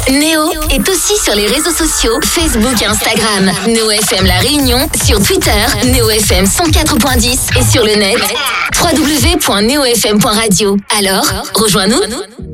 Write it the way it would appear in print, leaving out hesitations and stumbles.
Néo est aussi sur les réseaux sociaux, Facebook et Instagram. Néo FM La Réunion, sur Twitter, Néo FM 104.10 et sur le net, www.neofm.radio. Alors, rejoins-nous.